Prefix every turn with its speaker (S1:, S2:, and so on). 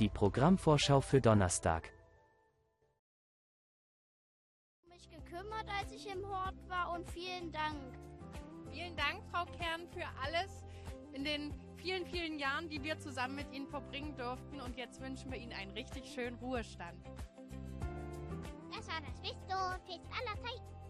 S1: die Programmvorschau für Donnerstag.
S2: Mich gekümmert, als ich im Hort war, und vielen Dank.
S3: Vielen Dank, Frau Kern, für alles in den vielen, vielen Jahren, die wir zusammen mit Ihnen verbringen durften. Und jetzt wünschen wir Ihnen einen richtig schönen Ruhestand.
S2: Das war das Fest aller Zeiten.